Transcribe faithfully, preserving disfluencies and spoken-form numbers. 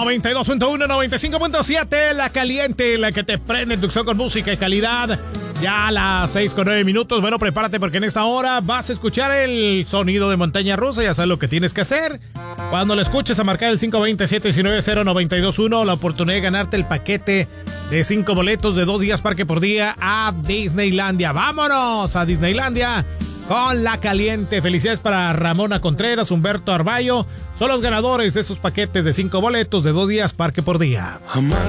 noventa y dos punto uno, noventa y cinco punto siete, la caliente, la que te prende tu con música y calidad. Ya a las seis con nueve minutos. Bueno, prepárate porque en esta hora vas a escuchar el sonido de montaña rusa. Ya sabes lo que tienes que hacer. Cuando lo escuches, a marcar el cinco dos siete, uno nueve cero, nueve dos uno, la oportunidad de ganarte el paquete de cinco boletos de dos días parque por día a Disneylandia. ¡Vámonos a Disneylandia con la caliente! Felicidades para Ramona Contreras, Humberto Arballo. Son los ganadores de esos paquetes de cinco boletos de dos días parque por día. Jamás